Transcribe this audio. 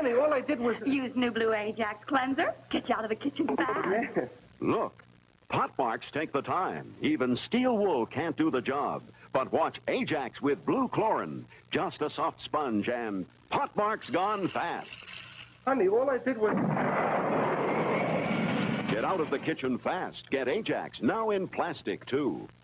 Honey, all I did was... Use New Blue Ajax cleanser. Get you out of the kitchen fast. Yeah. Look, pot marks take the time. Even steel wool can't do the job. But watch Ajax with blue chlorine. Just a soft sponge and pot marks gone fast. Honey, all I did was... Get out of the kitchen fast. Get Ajax, now in plastic, too.